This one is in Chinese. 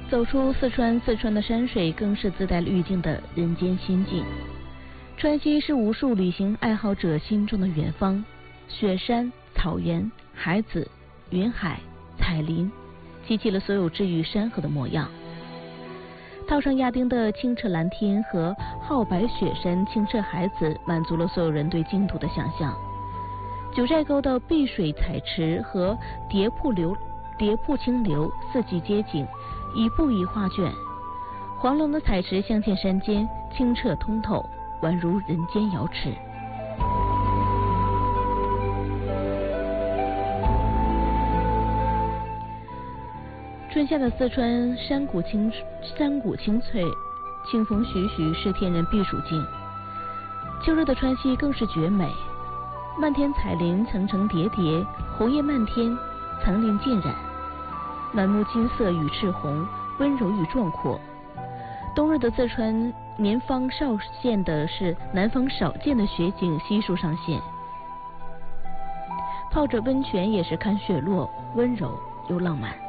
走出四川，四川的山水更是自带滤镜的人间仙境。川西是无数旅行爱好者心中的远方，雪山、草原、海子、云海、彩林，集齐了所有治愈山河的模样。套上亚丁的清澈蓝天和皓白雪山、清澈海子，满足了所有人对净土的想象。九寨沟的碧水彩池和叠瀑清流，四季街景，一步一画卷。黄龙的彩池镶嵌山间，清澈通透，宛如人间瑶池。春夏的四川山谷青翠，清风徐徐，是天然避暑境。秋日的川西更是绝美，漫天彩林层层叠叠，红叶漫天，层林尽染，满目金色与赤红，温柔与壮阔。冬日的四川南方少见的雪景悉数上现，泡着温泉也是看雪落，温柔又浪漫。